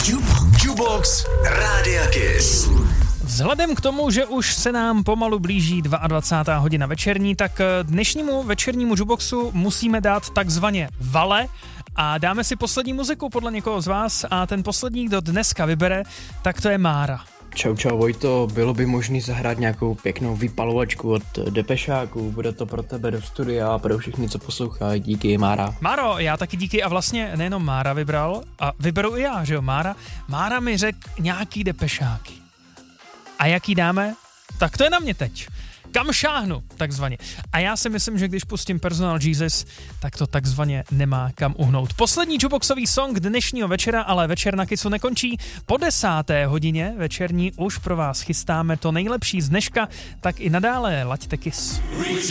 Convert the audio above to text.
Jubox Rádia Kiss. Vzhledem k tomu, že už se nám pomalu blíží 22. hodina večerní, tak dnešnímu večernímu Juboxu musíme dát takzvaně vale a dáme si poslední muziku podle někoho z vás a ten poslední, kdo dneska vybere, tak to je Mára. Čau Vojto, bylo by možné zahrát nějakou pěknou vypalovačku od Depešáků, bude to pro tebe do studia a pro všechny, co poslouchají, díky Mára. Máro, já taky díky a vlastně nejenom Mára vybral, a vyberu i já, že jo, Mára mi řekl nějaký Depešáky. A jaký dáme? Tak to je na mě teď. Kam šáhnu, takzvaně. A já si myslím, že když pustím Personal Jesus, tak to takzvaně nemá kam uhnout. Poslední jukeboxový song dnešního večera, ale večer na Kissu nekončí. Po 10. hodině večerní už pro vás chystáme to nejlepší z dneška, tak i nadále laďte Kiss.